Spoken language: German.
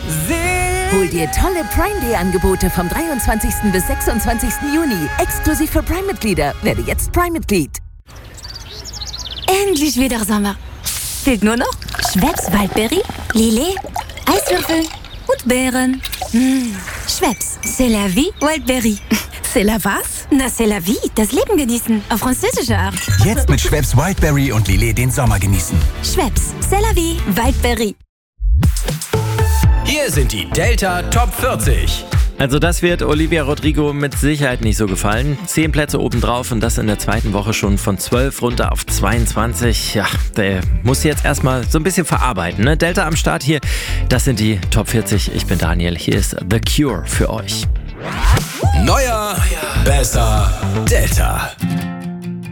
Hol dir tolle Prime Day Angebote vom 23. bis 26. Juni. Exklusiv für Prime-Mitglieder. Werde jetzt Prime-Mitglied. Endlich wieder Sommer. Fehlt nur noch Schweppes Waldbeere, Lillet, Eiswürfel und Beeren. Schweppes, c'est la vie, Waldbeere. C'est la was? Na, c'est la vie, das Leben genießen. Auf französische Art. Jetzt mit Schweppes Wildberry und Lillet den Sommer genießen. Schweppes, c'est la vie, Waldbeere. Hier sind die Delta Top 40. Also das wird Olivia Rodrigo mit Sicherheit nicht so gefallen. 10 Plätze obendrauf und das in der zweiten Woche schon von 12 runter auf 22. Ja, der muss jetzt erstmal so ein bisschen verarbeiten. Ne? Delta am Start hier, das sind die Top 40. Ich bin Daniel, hier ist The Cure für euch. Neuer, besser, Delta.